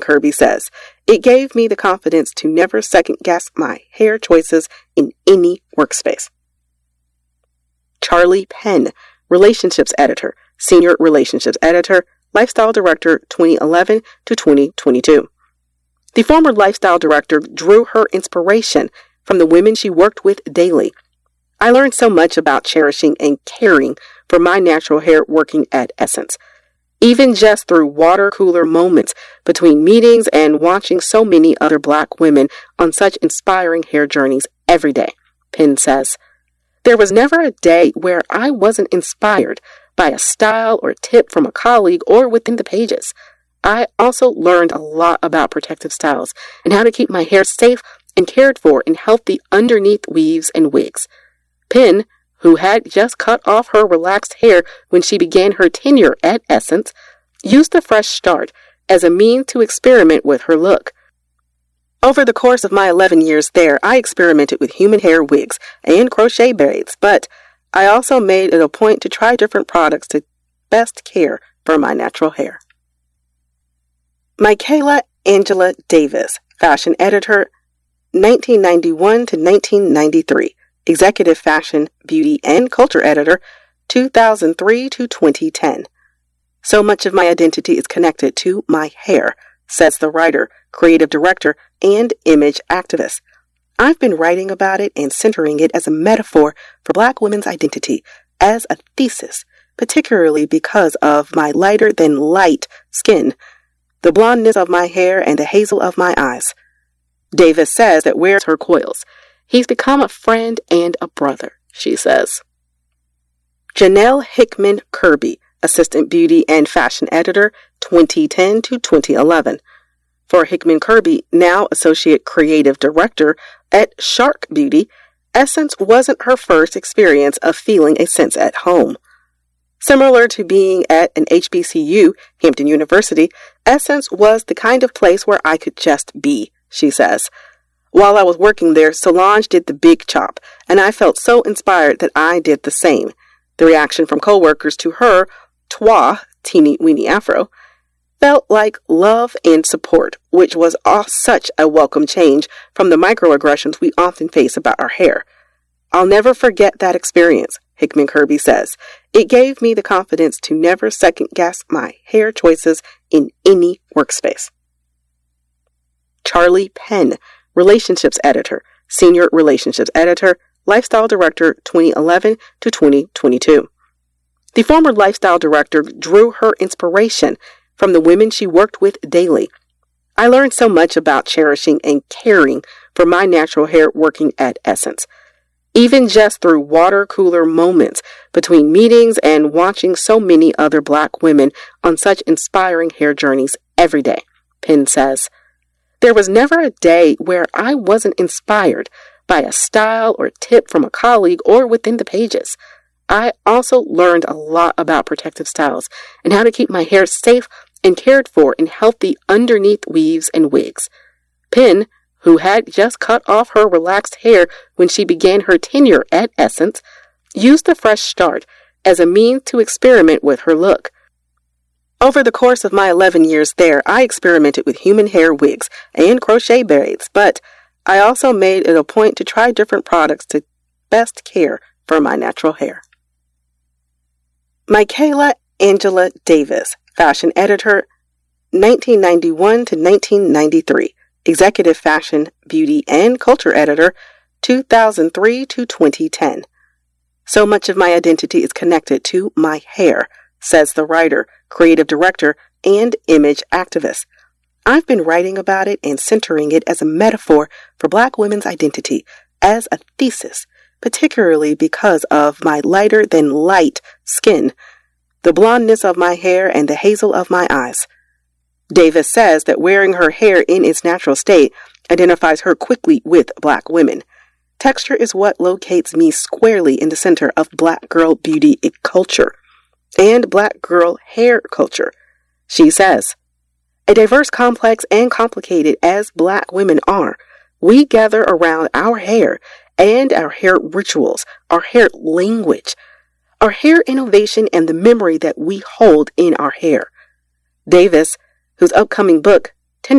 Kirby says, "It gave me the confidence to never second-guess my hair choices in any workspace." Charlie Penn, Relationships Editor, Senior Relationships Editor, Lifestyle Director 2011 to 2022. The former Lifestyle Director drew her inspiration from the women she worked with daily. "I learned so much about cherishing and caring for my natural hair working at Essence. Even just through water cooler moments between meetings and watching so many other Black women on such inspiring hair journeys every day," Penn says. "There was never a day where I wasn't inspired by a style or tip from a colleague or within the pages. I also learned a lot about protective styles and how to keep my hair safe and cared for in healthy underneath weaves and wigs." Penn, who had just cut off her relaxed hair when she began her tenure at Essence, used the fresh start as a means to experiment with her look. "Over the course of my 11 years there, I experimented with human hair wigs and crochet braids, but I also made it a point to try different products to best care for my natural hair." Michaela Angela Davis, Fashion Editor, 1991 to 1993. Executive Fashion, Beauty, and Culture Editor, 2003 to 2010. "So much of my identity is connected to my hair," says the writer, creative director, and image activist. "I've been writing about it and centering it as a metaphor for Black women's identity, as a thesis, particularly because of my lighter-than-light skin, the blondness of my hair, and the hazel of my eyes." Davis says that wears her coils. "He's become a friend and a brother," she says. Janelle Hickman Kirby, Assistant Beauty and Fashion Editor, 2010 to 2011. For Hickman Kirby, now Associate Creative Director at Shark Beauty, Essence wasn't her first experience of feeling a sense at home. Similar to being at an HBCU, Hampton University, Essence was the kind of place where I could just be, she says. "While I was working there, Solange did the big chop, and I felt so inspired that I did the same." The reaction from coworkers to her twa, teeny weeny afro, felt like love and support, which was such a welcome change from the microaggressions we often face about our hair. "I'll never forget that experience," Hickman Kirby says. "It gave me the confidence to never second-guess my hair choices in any workspace." Charlie Penn, Relationships Editor, Senior Relationships Editor, Lifestyle Director 2011 to 2022. The former Lifestyle Director drew her inspiration from the women she worked with daily. "I learned so much about cherishing and caring for my natural hair working at Essence. Even just through water cooler moments between meetings and watching so many other Black women on such inspiring hair journeys every day," Penn says. "There was never a day where I wasn't inspired by a style or tip from a colleague or within the pages. I also learned a lot about protective styles and how to keep my hair safe and cared for in healthy underneath weaves and wigs." Penn, who had just cut off her relaxed hair when she began her tenure at Essence, used the fresh start as a means to experiment with her look. "Over the course of my 11 years there, I experimented with human hair wigs and crochet braids, but I also made it a point to try different products to best care for my natural hair." Michaela Angela Davis, Fashion Editor, 1991 to 1993. Executive Fashion, Beauty, and Culture Editor, 2003 to 2010. "So much of my identity is connected to my hair," says the writer, creative director, and image activist. "I've been writing about it and centering it as a metaphor for Black women's identity, as a thesis, particularly because of my lighter-than-light skin, the blondness of my hair, and the hazel of my eyes." Davis says that wearing her hair in its natural state identifies her quickly with Black women. "Texture is what locates me squarely in the center of Black girl beauty culture and Black girl hair culture," she says. "A diverse, complex, and complicated as Black women are, we gather around our hair and our hair rituals, our hair language, our hair innovation, and the memory that we hold in our hair." Davis, whose upcoming book,